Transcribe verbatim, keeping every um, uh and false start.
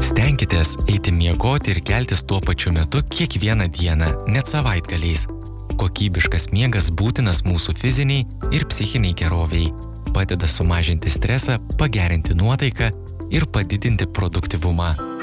Stenkitės eiti miegoti ir keltis tuo pačiu metu kiekvieną dieną, net savaitgaliais. Kokybiškas miegas būtinas mūsų fiziniai ir psichiniai geroviai, padeda sumažinti stresą, pagerinti nuotaiką ir padidinti produktyvumą.